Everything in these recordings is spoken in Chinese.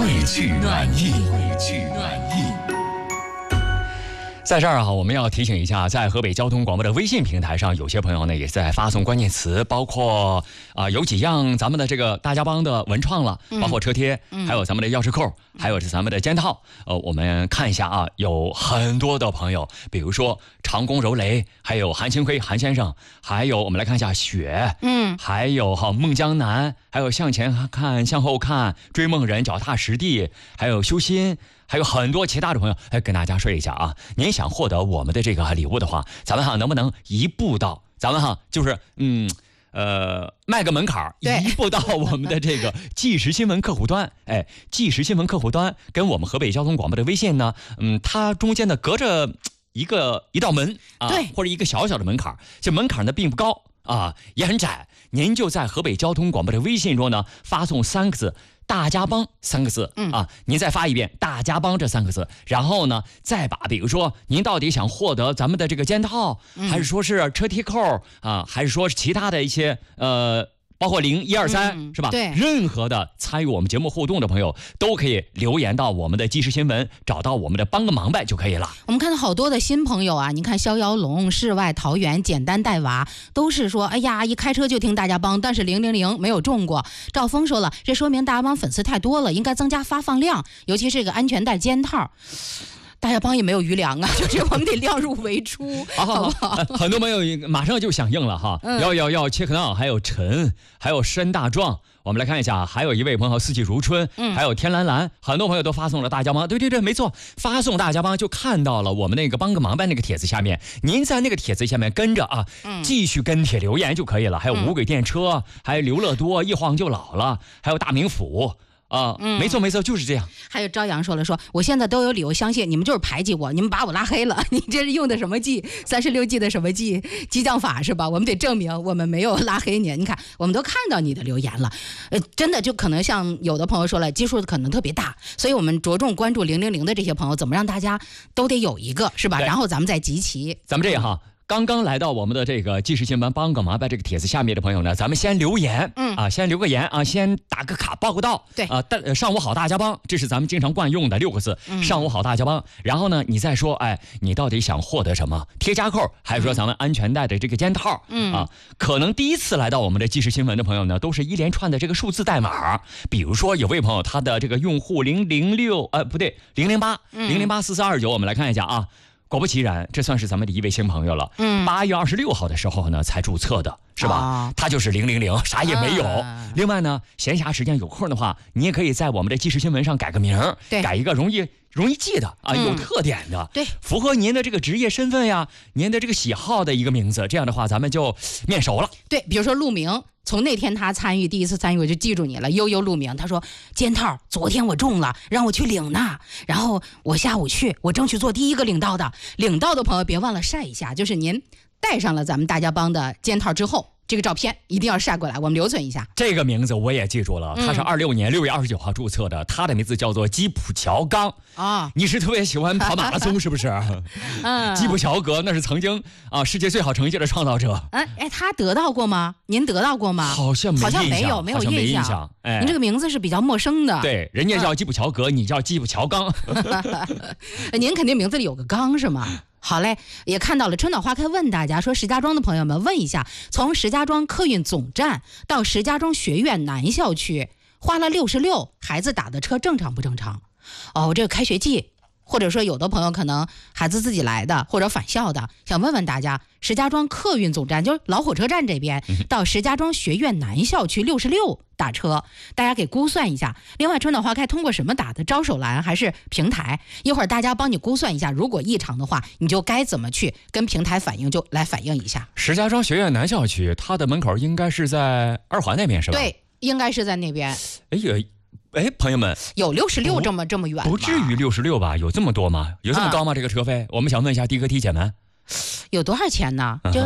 汇聚暖意，汇聚暖意。在这儿啊，我们要提醒一下，在河北交通广播的微信平台上，有些朋友呢也在发送关键词，包括有几样咱们的这个大家帮的文创了，包括车贴，还有咱们的钥匙扣，还有是咱们的肩套。我们看一下啊，有很多的朋友，比如说长工柔雷，还有韩清辉韩先生，还有我们来看一下雪，还有孟江南，还有向前看向后看，追梦人脚踏实地，还有修心。还有很多其他的朋友，跟大家说一下啊，您想获得我们的这个礼物的话，咱们能不能一步到，咱们就是迈个门槛，一步到我们的这个即时新闻客户端，即时新闻客户端跟我们河北交通广播的微信呢，它中间呢隔着一道门啊，或者一个小小的门槛，这门槛呢并不高啊，也很窄，您就在河北交通广播的微信中呢发送3个字。大家帮3个字您再发一遍大家帮这3个字，然后呢再把比如说您到底想获得咱们的这个肩套，还是说是车贴扣啊，还是说是其他的一些包括0123是吧？ 对， 任何的参与我们节目互动的朋友都可以留言到我们的即时新闻，找到我们的帮个忙呗就可以了。 我们看到好多的新朋友啊，你看逍遥龙、世外桃源、简单带娃，都是说哎呀一开车就听大家帮，但是000没有中过。赵峰说了，这说明大家帮粉丝太多了，应该增加发放量，尤其是这个安全带肩套。大家帮也没有余粮啊，就是我们得量入为出，好不好？ 很多朋友马上就响应了哈，要切克闹，还有陈，还有申大壮，我们来看一下，还有一位朋友四季如春，还有天蓝蓝，很多朋友都发送了大家帮，对，没错，发送大家帮就看到了我们那个帮个忙呗那个帖子下面，您在那个帖子下面跟着啊，继续跟帖留言就可以了，还有无轨电车，还有刘乐多一晃就老了，还有大名府。没错，就是这样。 还有朝阳说我现在都有理由相信你们就是排挤我，你们把我拉黑了，你这是用的什么计？36计的什么计？激将法是吧？我们得证明我们没有拉黑你。你看，我们都看到你的留言了，真的就可能像有的朋友说了，基数可能特别大，所以我们着重关注000的这些朋友，怎么让大家都得有一个是吧？然后咱们再集齐。 咱们这样哈。刚刚来到我们的这个即时新闻帮个忙，在这个帖子下面的朋友呢，咱们先留言，先留个言啊，先打个卡报个到， 对上午好大家帮，这是咱们经常惯用的6个字，上午好大家帮。然后呢，你再说，你到底想获得什么？贴加扣，还是说咱们安全带的这个肩套？可能第一次来到我们的即时新闻的朋友呢，都是一连串的这个数字代码，比如说有位朋友他的这个用户008 0084429，我们来看一下啊。果不其然，这算是咱们的一位新朋友了。8月26号的时候呢，才注册的，是吧？他就是000，啥也没有。另外呢，闲暇时间有空的话，你也可以在我们的即时新闻上改个名，改一个容易记的啊，有特点的， 对， 符合您的这个职业身份呀，您的这个喜好的一个名字。这样的话，咱们就面熟了。 对，比如说陆明。从那天他第一次参与，我就记住你了，悠悠陆明。他说肩套昨天我中了，让我去领呢，然后我下午去，我争取做第一个领到的朋友别忘了晒一下，就是您戴上了咱们大家帮的肩套之后，这个照片一定要晒过来，我们留存一下。 这个名字我也记住了，他是26年6月29号注册的，他的名字叫做基普乔刚啊。你是特别喜欢跑马拉松是不是？基普乔格那是曾经世界最好成绩的创造者。 他得到过吗？您得到过吗？ 好像没有印象。 您这个名字是比较陌生的。 对，人家叫基普乔格，你叫基普乔刚。 您肯定名字里有个刚是吗？好嘞，也看到了春暖花开问大家说，石家庄的朋友们问一下，从石家庄客运总站到石家庄学院南校区花了66，孩子打的车正常不正常？这个开学季，或者说有的朋友可能孩子自己来的或者返校的，想问问大家，石家庄客运总站就是老火车站这边到石家庄学院南校区66打车，大家给估算一下。另外春暖花开通过什么打的？招手栏还是平台？一会儿大家帮你估算一下，如果异常的话，你就该怎么去跟平台反映，就来反映一下。 石家庄学院南校区，它的门口应该是在2环那边是吧？ 对，应该是在那边。 朋友们， 有66这么远吗？ 不至于66吧？有这么多吗？有这么高吗？这个车费？我们想问一下的哥、姐们， 有多少钱呢？就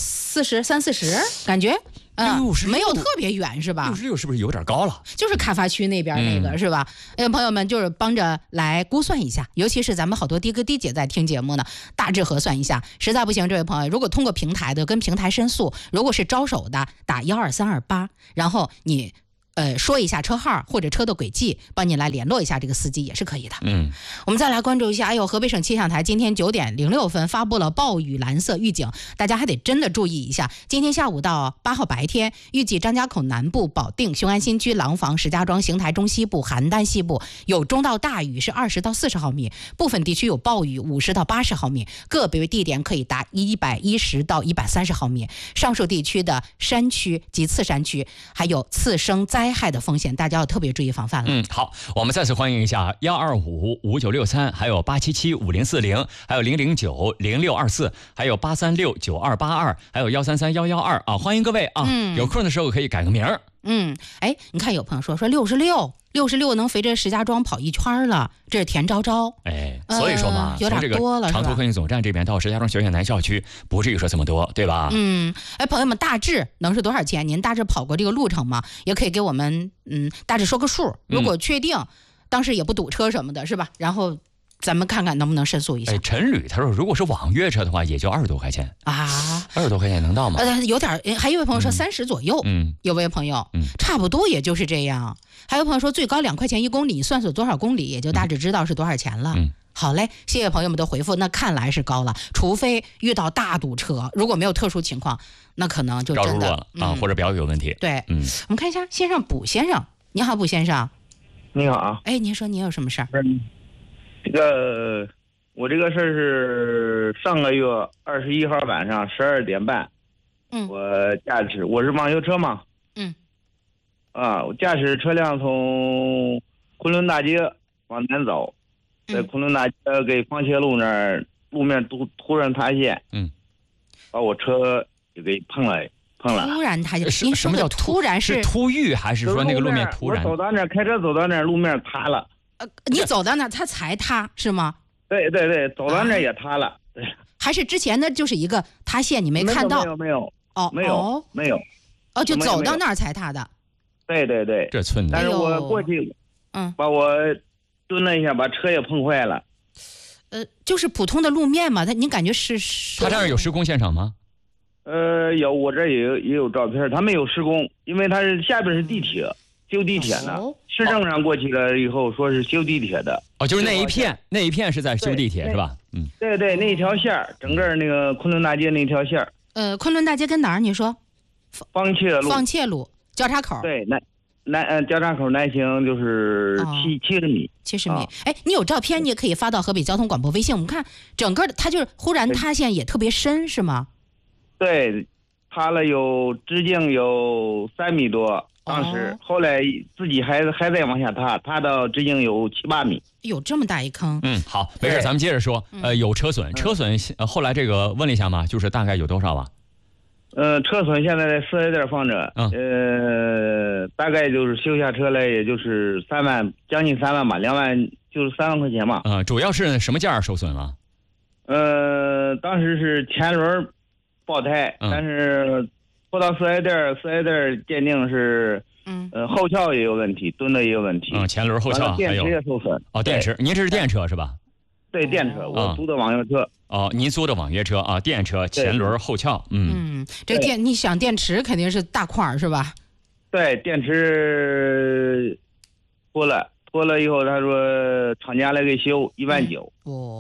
30-40，感觉没有特别远是吧 ？66是不是有点高了？ 就是开发区那边那个是吧？朋友们就是帮着来估算一下，尤其是咱们好多的哥的姐在听节目呢，大致核算一下。实在不行，这位朋友如果通过平台的跟平台申诉，如果是招手的打12328，然后你说一下车号或者车的轨迹，帮你来联络一下这个司机也是可以的。我们再来关注一下，河北省气象台今天9点06分发布了暴雨蓝色预警，大家还得真的注意一下。今天下午到8号白天，预计张家口南部、保定、雄安新区、廊坊、石家庄、邢台中西部、邯郸西部有中到大雨，是20到40毫米，部分地区有暴雨50到80毫米，个别地点可以达110到130毫米。上述地区的山区及次山区还有次生灾害的风险，大家要特别注意防范了。 好，我们再次欢迎一下1255963，还有8775040，还有0090624，还有8369282，还有133112啊！欢迎各位啊！有空的时候可以改个名儿。 你看有朋友说66能肥着石家庄跑一圈了，这是田昭昭。 所以说嘛， 有点多了， 长途客运总站这边到石家庄学院南校区，不至于说这么多，对吧？ 朋友们，大致能是多少钱？您大致跑过这个路程吗？也可以给我们大致说个数。如果确定，当时也不堵车什么的，是吧？然后咱们看看能不能申诉一下。 陈旅他说，如果是网约车的话，也就20多块钱啊，20多块钱能到吗？ 有点，还有位朋友说30左右，有位朋友，差不多也就是这样。还有朋友说最高2块钱1公里，算多少公里，也就大致知道是多少钱了。好嘞，谢谢朋友们的回复。那看来是高了，除非遇到大堵车，如果没有特殊情况，那可能就真的了或者表有问题。 对，我们看一下先生卜先生，你好，卜先生。 你好啊。 您说您有什么事儿？ 我这个事儿是上个月21号晚上12点半，我驾驶，我是网约车嘛，我驾驶车辆从昆仑大街往南走，在昆仑大街给方切路那儿路面突然塌陷，把我车也给碰了。 突然塌陷，您什么叫突然？ 是突遇还是说那个路面突然？ 我走到那儿，开车走到那儿，路面塌了。 你走到那儿，它才塌是吗？ 对，走到那儿也塌了。对， 还是之前的就是一个塌陷，你没看到？ 没有。没有。 就走到那儿才塌的。 对。 这寸的。 但是我过去，把我蹲了一下，把车也碰坏了。 就是普通的路面嘛，您感觉是？ 他这儿有施工现场吗？ 有，我这也有照片，他没有施工，因为他是下边是地铁，修地铁呢。市政上过去了以后说是修地铁的。 就是那一片是在修地铁是吧？ 对，那一条线整个那个昆仑大街那条线。 昆仑大街跟哪儿？你说？ 方切路交叉口。 对，交叉口南行就是70米。 70米。你有照片，你也可以发到河北交通广播微信。我们看整个它就是忽然塌陷也特别深，是吗？ 对，塌了直径有3米多，当时后来自己还在往下塌到直径有7、8米。 有这么大一坑？ 好，没事，咱们接着说。有车损，后来这个问了一下嘛，就是大概有多少啊？ 车损现在在4S店放着，大概就是修下车来，也就是3万，将近3万吧，2万就是3万块钱嘛。 主要是什么件受损了？ 当时是前轮爆胎，但是拖到4S店鉴定是，后壳也有问题，墩子也有问题。 前轮后壳电池也受损。 电池，您这是电车是吧？ 对，电车，我租的网约车。 您租的网约车啊，电车前轮后壳。 这个你想电池肯定是大块是吧？ 对，电池脱了以后，他说厂家来给修1万9。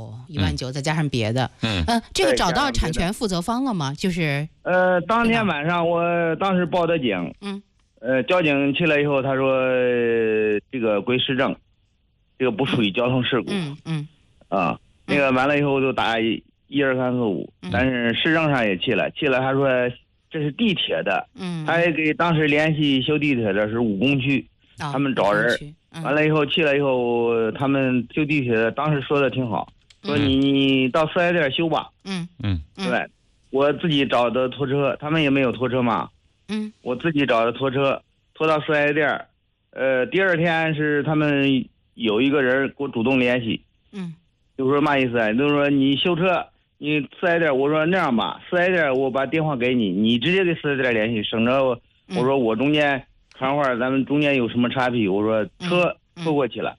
1万9再加上别的。这个找到产权负责方了吗？就是当天晚上我当时报的警。交警去了以后，他说这个归市政，这个不属于交通事故。那个完了以后就打1、2、3、4、5，但是市政上也去了，他说这是地铁的。他也给当时联系修地铁的是武工区，他们找人。完了以后去了以后，他们修地铁的当时说的挺好，说你到4S店修吧。对，我自己找的拖车，他们也没有拖车嘛。我自己找的拖车，拖到4S店。第二天是他们有一个人给我主动联系。就说嘛意思啊？就是说你修车，你4S店，我说那样吧，4S店我把电话给你，你直接跟4S店联系，省着我说我中间看会儿咱们中间有什么差评，我说车拖过去了。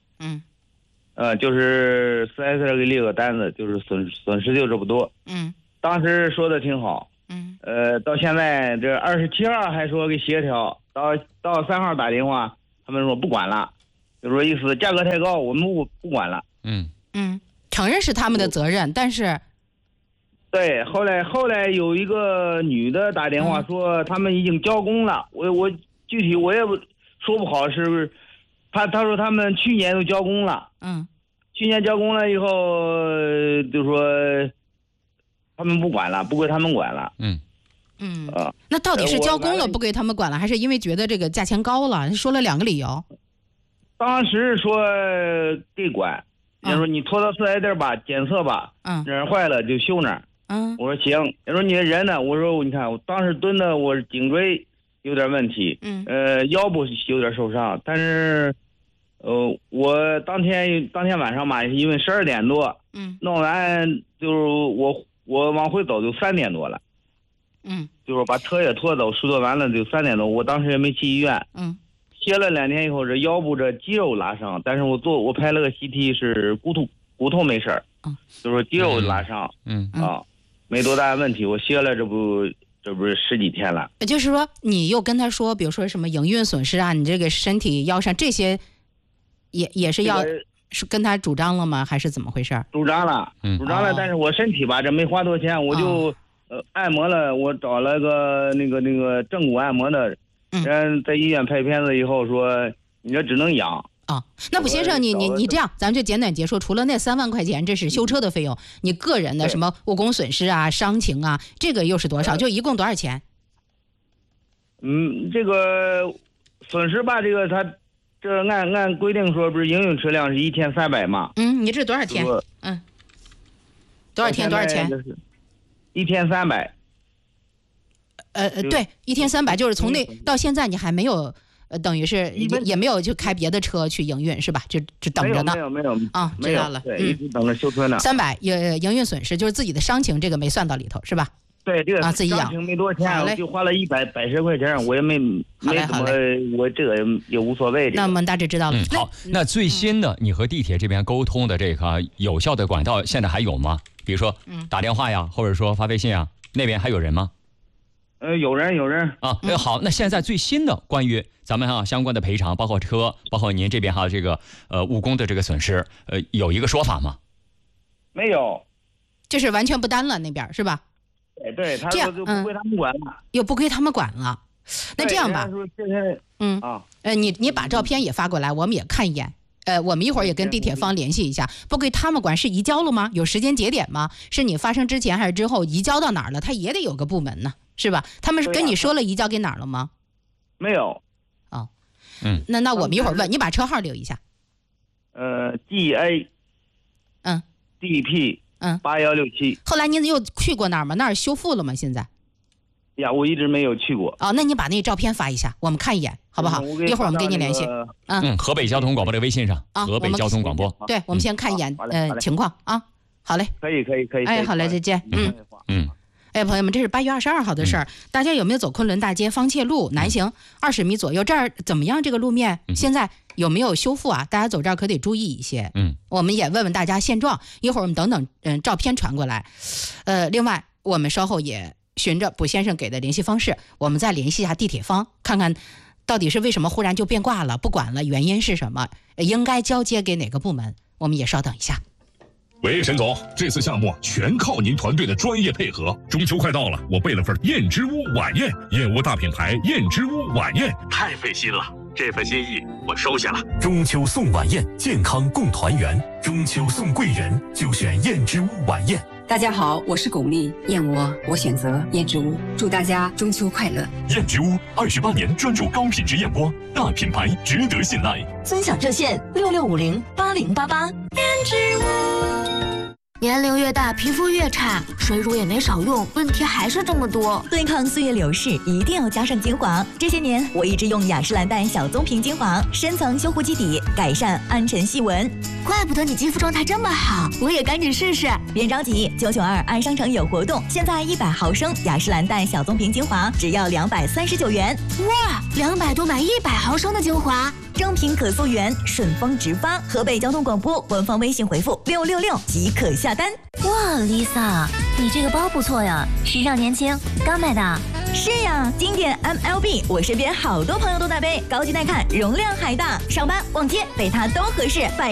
就是4S店给列个单子，就是损失就这么多。当时说的挺好。到现在这27号还说给协调， 到3号打电话，他们说不管了，就说意思价格太高，我们不管了。 承认是他们的责任，但是， 对，后来有一个女的打电话说他们已经交工了，我具体我也说不好是不是，他说他们去年都交工了，去年交工了以后就说他们不管了，不归他们管了。 那到底是交工了不归他们管了，还是因为觉得这个价钱高了？说了2个理由。 当时说给管，人说你拖到4S店吧，检测吧，哪儿坏了就修哪儿。我说行。人说你的人呢？我说你看我当时蹲的我颈椎有点问题，腰部有点受伤，但是我当天晚上嘛，因为12点多，弄完就是我往回走就3点多了，就是把车也拖走，疏导完了就3点多，我当时也没去医院，歇了2天以后，这腰部这肌肉拉伤，但是我拍了个 CT 是骨头没事儿，就是肌肉拉伤，没多大问题，我歇了这不是10几天了。 就是说你又跟他说，比如说什么营运损失啊，你这个身体腰上这些也是要是跟他主张了吗？还是怎么回事？ 主张了，但是我身体吧，这没花多少钱，我就按摩了，我找了个那个正骨按摩的人，在医院拍片子以后说你这只能养。 那卜先生，你这样，咱就简短结束。除了那3万块钱，这是修车的费用，你个人的什么误工损失啊、伤情啊，这个又是多少？就一共多少钱？ 这个损失吧，这个他这按规定说，不是营运车辆是1300嘛？ 你这多少天？多少天？多少钱 ？1300。 对，1300，就是从那到现在你还没有。等于是也没有就开别的车去营运是吧？就等着呢。 没有知道了。 对，一直等着修车呢。 300营运损失就是自己的伤情，这个没算到里头是吧？ 对，这个自己养。 伤情没多少钱，我就花了110块钱，我也没怎么，我这个也无所谓。 那我们大致知道了。 好，那最新的你和地铁这边沟通的这个有效的管道现在还有吗？比如说打电话呀，或者说发微信啊，那边还有人吗？ 有人啊。好，那现在最新的关于咱们相关的赔偿，包括车，包括您这边这个误工的这个损失，有一个说法吗？ 没有， 就是完全不担了那边是吧？ 对，他说就不归他们管了， 又不归他们管了。那这样吧，你把照片也发过来，我们也看一眼。我们一会儿也跟地铁方联系一下，不归他们管是移交了吗？有时间节点吗？是你发生之前还是之后？移交到哪儿了？他也得有个部门呢，是吧？他们跟你说了移交给哪儿了吗？ 没有。 那我们一会儿问你，把车号留一下。 GA DP 8167。 后来您又去过那儿吗？那儿修复了吗？现在？ 呀，我一直没有去过。 那你把那照片发一下，我们看一眼，好不好？一会儿我们跟您联系。 河北交通广播的微信上，河北交通广播。 对，我们先看一眼情况啊。好嘞。 可以。 好嘞，再见。朋友们，这是8月22号的事儿。大家有没有走昆仑大街方切路南行20米左右？这儿怎么样？这个路面现在有没有修复啊？大家走这儿可得注意一些。我们也问问大家现状。一会儿我们等照片传过来。另外我们稍后也循着卜先生给的联系方式，我们再联系一下地铁方，看看到底是为什么忽然就变卦了，不管了，原因是什么，应该交接给哪个部门？我们也稍等一下。 喂，沈总，这次项目全靠您团队的专业配合。中秋快到了，我备了份燕之屋晚宴，燕窝大品牌燕之屋晚宴，太费心了，这份心意我收下了。 中秋送晚宴，健康共团圆。中秋送贵人，就选燕之屋晚宴。 大家好，我是巩俐，燕窝我选择燕之屋，祝大家中秋快乐。 燕之屋28年专注高品质燕窝，大品牌值得信赖。 尊享热线66508088。燕之屋。年龄越大，皮肤越差，水乳也没少用，问题还是这么多。 对抗岁月流逝，一定要加上精华。这些年，我一直用雅诗兰黛小棕瓶精华，深层修护基底，改善暗沉细纹。 怪不得你肌肤状态这么好，我也赶紧试试。 别着急，992安商城有活动，现在100毫升雅诗兰黛小棕瓶精华只要239元。 哇，200多买100毫升的精华。 正品可溯源，顺丰直发。河北交通广播官方微信回复666即可下单。 哇 ，Lisa， 你这个包不错呀，时尚年轻，刚买的。 是呀，经典 MLB， 我身边好多朋友都在背，高级耐看，容量还大，上班、逛街背它都合适。